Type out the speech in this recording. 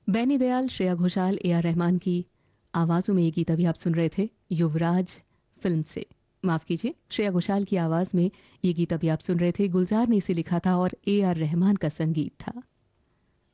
Benny Dayal, Shreya Ghoshal, A R Rahman की आवाजों में ये गीत अभी आप सुन रहे थे युवराज फिल्म से। माफ कीजिए, श्रेया घोषाल की आवाज में ये गीत अभी आप सुन रहे थे। गुलजार ने इसे लिखा था और ए आर रहमान का संगीत था।